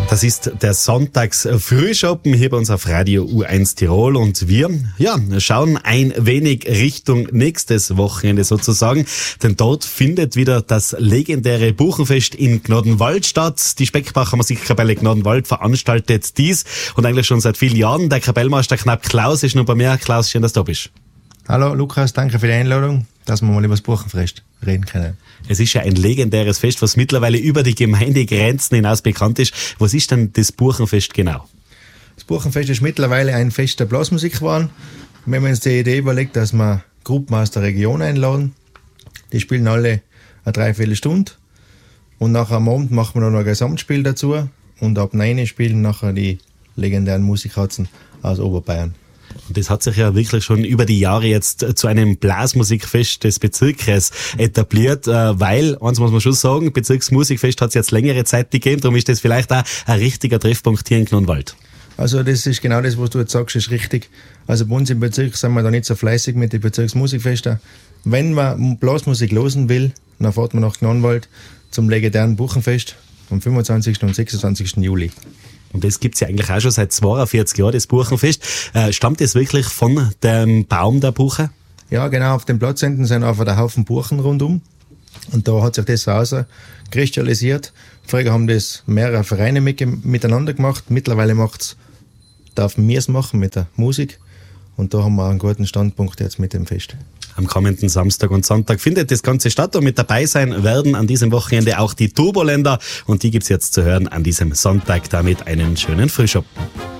Das ist der Sonntags-Frühschoppen hier bei uns auf Radio U1 Tirol und wir schauen ein wenig Richtung nächstes Wochenende sozusagen, denn dort findet wieder das legendäre Buchenfest in Gnadenwald statt. Die Speckbacher Musikkapelle Gnadenwald veranstaltet dies und eigentlich schon seit vielen Jahren. Der Kapellmeister Knapp Klaus ist noch bei mir. Klaus, schön, dass du da bist. Hallo Lukas, danke für die Einladung, dass wir mal über das Buchenfest reden können. Es ist ja ein legendäres Fest, was mittlerweile über die Gemeindegrenzen hinaus bekannt ist. Was ist denn das Buchenfest genau? Das Buchenfest ist mittlerweile ein Fest der Blasmusik geworden. Wir haben uns die Idee überlegt, dass wir Gruppen aus der Region einladen. Die spielen alle eine Dreiviertelstunde. Und nachher am Abend machen wir noch ein Gesamtspiel dazu. Und ab 9 spielen nachher die legendären Musikhausen aus Oberbayern. Und das hat sich ja wirklich schon über die Jahre jetzt zu einem Blasmusikfest des Bezirkes etabliert, weil, eins muss man schon sagen, Bezirksmusikfest hat es jetzt längere Zeit gegeben, darum ist das vielleicht auch ein richtiger Treffpunkt hier in Gnadenwald. Also das ist genau das, was du jetzt sagst, ist richtig. Also bei uns im Bezirk sind wir da nicht so fleißig mit den Bezirksmusikfesten. Wenn man Blasmusik hören will, dann fährt man nach Gnadenwald zum legendären Buchenfest am 25. und 26. Juli. Und das gibt's ja eigentlich auch schon seit 42 Jahren, das Buchenfest. Stammt das wirklich von dem Baum der Buche? Ja, genau. Auf dem Platz hinten sind einfach der Haufen Buchen rundum. Und da hat sich das so auskristallisiert. Früher haben das mehrere Vereine miteinander gemacht. Mittlerweile dürfen wir es machen mit der Musik. Und da haben wir einen guten Standpunkt jetzt mit dem Fest. Am kommenden Samstag und Sonntag findet das Ganze statt und mit dabei sein werden an diesem Wochenende auch die Turboländer und die gibt's jetzt zu hören an diesem Sonntag. Damit einen schönen Frühschoppen.